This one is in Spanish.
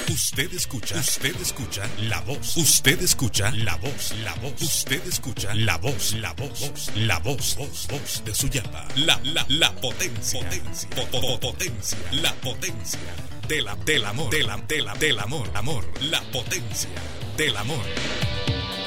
Usted escucha la voz. Usted escucha la voz. Usted escucha la voz de Suyapa. La potencia. Potencia. La potencia del amor. Amor. La potencia del amor.